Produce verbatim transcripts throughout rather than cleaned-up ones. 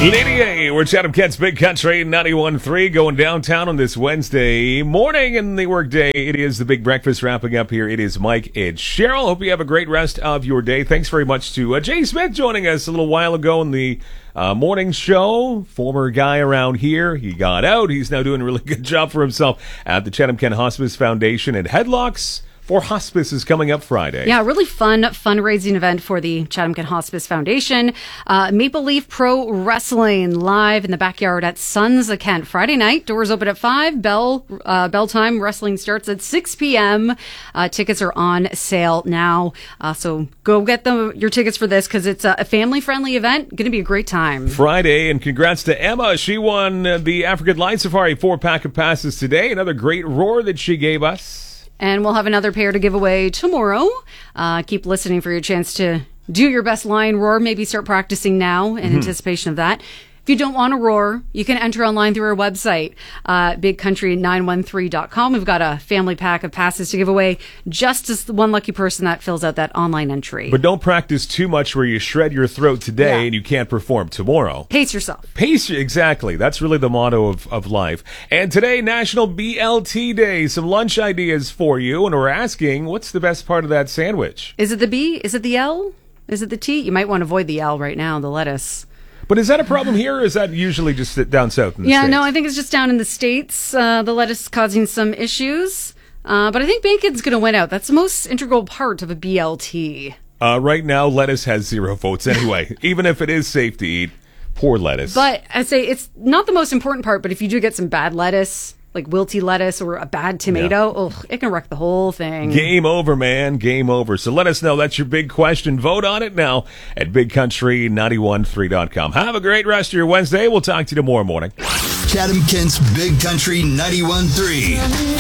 Lydia, we're Chatham Kent's Big Country ninety-one point three going downtown on this Wednesday morning in the workday. It is the Big Breakfast wrapping up here. It is Mike and Cheryl. Hope you have a great rest of your day. Thanks very much to uh, Jay Smith joining us a little while ago in the uh, morning show. Former guy around here. He got out. He's now doing a really good job for himself at the Chatham Kent Hospice Foundation, and Headlocks for Hospice is coming up Friday. Yeah, really fun fundraising event for the Chatham Kent Hospice Foundation. Uh, Maple Leaf Pro Wrestling live in the backyard at Sons of Kent Friday night. Doors open at five. Bell uh, bell time. Wrestling starts at six p.m. Uh, tickets are on sale now. Uh, so go get them, your tickets for this because it's a, a family-friendly event. Going to be a great time. Friday, and congrats to Emma. She won uh, the African Light Safari four-pack of passes today. Another great roar that she gave us. And we'll have another pair to give away tomorrow. Uh, keep listening for your chance to do your best lion roar. Maybe start practicing now in mm-hmm. anticipation of that. If you don't want to roar, you can enter online through our website, uh, big country nine one three dot com. We've got a family pack of passes to give away, just as the one lucky person that fills out that online entry. But don't practice too much where you shred your throat today Yeah. and you can't perform tomorrow. Pace yourself. Pace, exactly. That's really the motto of, of life. And today, National B L T Day. Some lunch ideas for you, and we're asking, what's the best part of that sandwich? Is it the B? Is it the L? Is it the T? You might want to avoid the L right now, the lettuce. But is that a problem here, or is that usually just down south in the Yeah, States? no, I think it's just down in the States. Uh, the lettuce causing some issues. Uh, but I think bacon's going to win out. That's the most integral part of a B L T. Uh, right now, lettuce has zero votes anyway, even if it is safe to eat. Poor lettuce. But I say it's not the most important part, but if you do get some bad lettuce, like wilty lettuce or a bad tomato, yeah. ugh, it can wreck the whole thing. Game over, man. Game over. So let us know. That's your big question. Vote on it now at big country nine one three dot com. Have a great rest of your Wednesday. We'll talk to you tomorrow morning. Chatham Kent's Big Country ninety-one point three.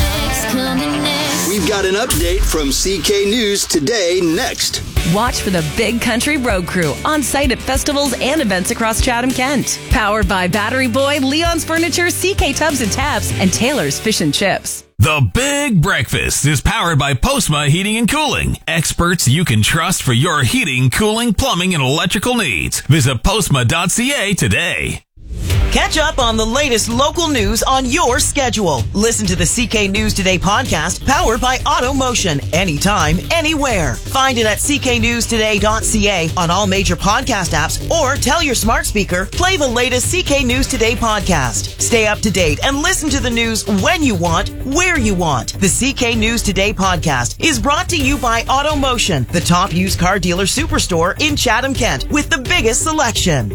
We've got an update from C K News today next. Watch for the Big Country Road Crew on site at festivals and events across Chatham Kent. Powered by Battery Boy, Leon's Furniture, C K Tubs and Taps, and Taylor's Fish and Chips. The Big Breakfast is powered by Postma Heating and Cooling. Experts you can trust for your heating, cooling, plumbing, and electrical needs. Visit postma dot c a today. Catch up on the latest local news on your schedule. Listen to the C K News Today podcast powered by AutoMotion. Anytime, anywhere. Find it at c k news today dot c a on all major podcast apps, or tell your smart speaker, play the latest C K News Today podcast. Stay up to date and listen to the news when you want, where you want. The C K News Today podcast is brought to you by AutoMotion, the top used car dealer superstore in Chatham Kent with the biggest selection.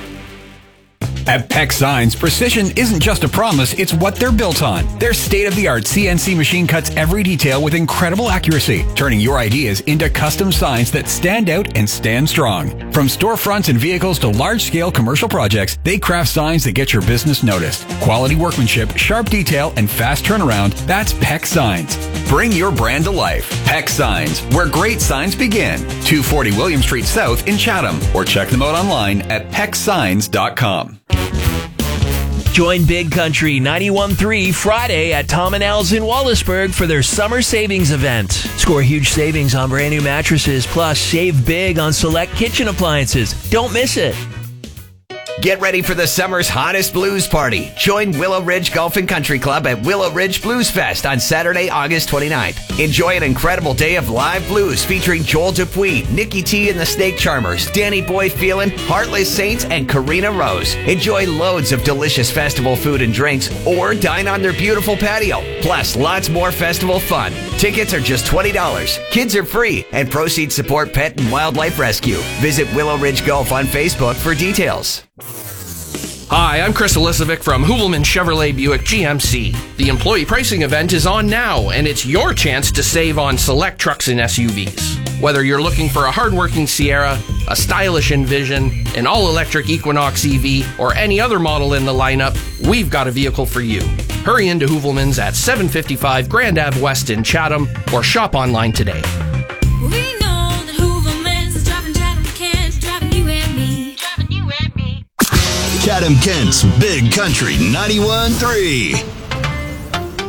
At Peck Signs, precision isn't just a promise, it's what they're built on. Their state-of-the-art C N C machine cuts every detail with incredible accuracy, turning your ideas into custom signs that stand out and stand strong. From storefronts and vehicles to large-scale commercial projects, they craft signs that get your business noticed. Quality workmanship, sharp detail, and fast turnaround, that's Peck Signs. Bring your brand to life. Peck Signs, where great signs begin. two forty William Street South in Chatham, or check them out online at peck signs dot com. Join Big Country ninety-one point three Friday at Tom and Al's in Wallaceburg for their summer savings event. Score huge savings on brand new mattresses, plus save big on select kitchen appliances. Don't miss it. Get ready for the summer's hottest blues party. Join Willow Ridge Golf and Country Club at Willow Ridge Blues Fest on Saturday, August twenty-ninth. Enjoy an incredible day of live blues featuring Joel Dupuis, Nikki T and the Snake Charmers, Danny Boy Phelan, Heartless Saints, and Karina Rose. Enjoy loads of delicious festival food and drinks, or dine on their beautiful patio. Plus, lots more festival fun. Tickets are just twenty dollars. Kids are free, and proceeds support pet and wildlife rescue. Visit Willow Ridge Golf on Facebook for details. Hi, I'm Chris Elisovic from Hoovelman Chevrolet Buick G M C. The employee pricing event is on now, and it's your chance to save on select trucks and S U Vs. Whether you're looking for a hardworking Sierra, a stylish Envision, an all-electric Equinox E V, or any other model in the lineup, we've got a vehicle for you. Hurry into Hoovelman's at seven fifty-five Grand Ave West in Chatham, or shop online today. We know that Hoovelman's is driving Chatham Kent, driving you and me, driving you and me. Chatham Kent's Big Country ninety-one point three.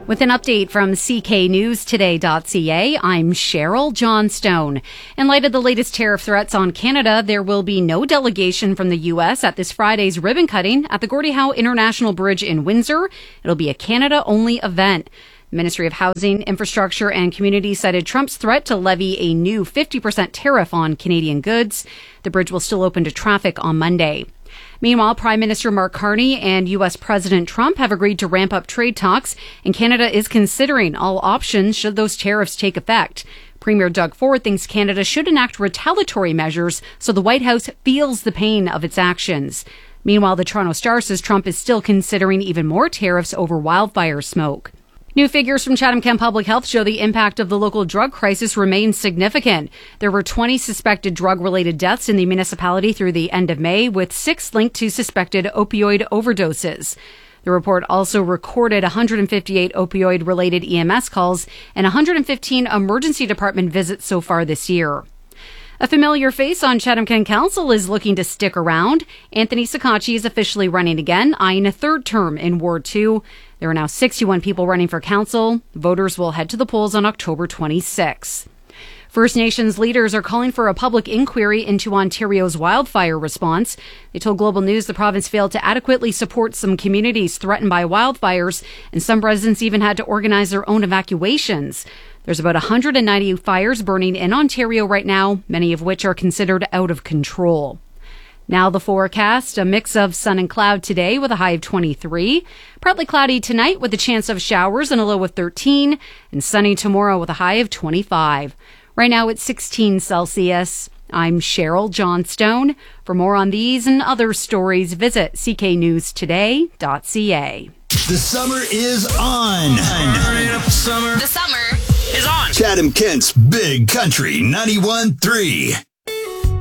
With an update from C K News Today dot C A, I'm Cheryl Johnstone. In light of the latest tariff threats on Canada, there will be no delegation from the U S at this Friday's ribbon cutting at the Gordie Howe International Bridge in Windsor. It'll be a Canada-only event. The Ministry of Housing, Infrastructure and Community cited Trump's threat to levy a new fifty percent tariff on Canadian goods. The bridge will still open to traffic on Monday. Meanwhile, Prime Minister Mark Carney and U S President Trump have agreed to ramp up trade talks, and Canada is considering all options should those tariffs take effect. Premier Doug Ford thinks Canada should enact retaliatory measures so the White House feels the pain of its actions. Meanwhile, the Toronto Star says Trump is still considering even more tariffs over wildfire smoke. New figures from Chatham-Kent Public Health show the impact of the local drug crisis remains significant. There were twenty suspected drug-related deaths in the municipality through the end of May, with six linked to suspected opioid overdoses. The report also recorded one hundred fifty-eight opioid-related E M S calls and one hundred fifteen emergency department visits so far this year. A familiar face on Chatham-Kent Council is looking to stick around. Anthony Sacacci is officially running again, eyeing a third term in Ward two. There are now sixty-one people running for council. Voters will head to the polls on October twenty-sixth. First Nations leaders are calling for a public inquiry into Ontario's wildfire response. They told Global News the province failed to adequately support some communities threatened by wildfires, and some residents even had to organize their own evacuations. There's about one hundred ninety fires burning in Ontario right now, many of which are considered out of control. Now the forecast, a mix of sun and cloud today with a high of twenty-three. Partly cloudy tonight with a chance of showers and a low of thirteen. And sunny tomorrow with a high of twenty-five. Right now it's sixteen Celsius. I'm Cheryl Johnstone. For more on these and other stories, visit C K News Today dot C A. The summer is on. The summer is on. Chatham-Kent's Big Country ninety-one point three.